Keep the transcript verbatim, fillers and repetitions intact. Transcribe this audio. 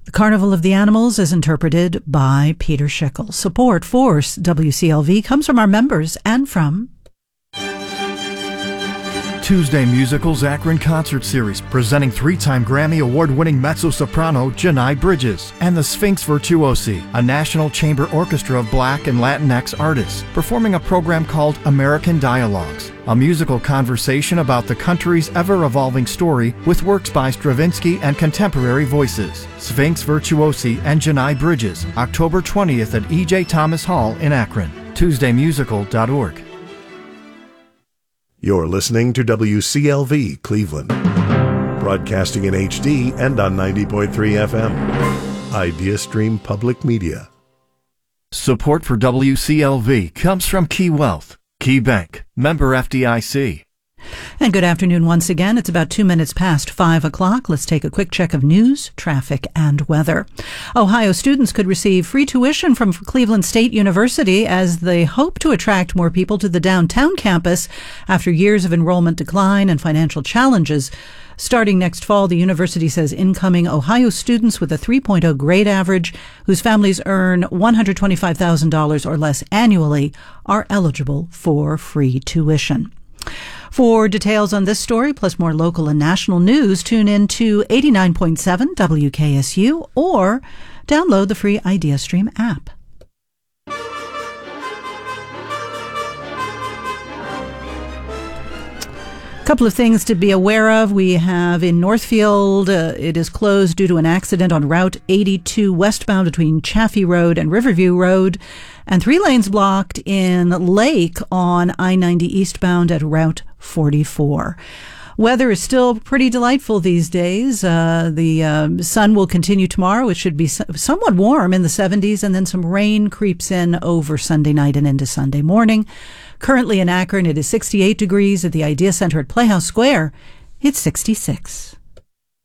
The Carnival of the Animals is interpreted by Peter Schickel. Support for W C L V comes from our members and from Tuesday Musicals Akron Concert Series, presenting three-time Grammy Award-winning mezzo-soprano Janai Bridges and the Sphinx Virtuosi, a National Chamber Orchestra of Black and Latinx artists, performing a program called American Dialogues, a musical conversation about the country's ever-evolving story with works by Stravinsky and contemporary voices. Sphinx Virtuosi and Janai Bridges, October twentieth at E J Thomas Hall in Akron. Tuesday Musical dot org. You're listening to W C L V Cleveland, broadcasting in H D and on ninety point three F M. IdeaStream Public Media. Support for W C L V comes from Key Wealth, Key Bank, member F D I C. And good afternoon once again. It's about two minutes past five o'clock. Let's take a quick check of news, traffic, and weather. Ohio students could receive free tuition from Cleveland State University as they hope to attract more people to the downtown campus after years of enrollment decline and financial challenges. Starting next fall, the university says incoming Ohio students with a three point oh grade average whose families earn one hundred twenty-five thousand dollars or less annually are eligible for free tuition. For details on this story, plus more local and national news, tune in to eighty-nine point seven W K S U or download the free IdeaStream app. Couple of things to be aware of. We have in Northfield, uh, it is closed due to an accident on Route eighty-two westbound between Chaffee Road and Riverview Road, and three lanes blocked in Lake on I ninety eastbound at Route forty-four. Weather is still pretty delightful these days. Uh, the uh, sun will continue tomorrow. It should be so- somewhat warm in the seventies, and then some rain creeps in over Sunday night and into Sunday morning. Currently in Akron, it is sixty-eight degrees. At the Idea Center at Playhouse Square, it's sixty-six.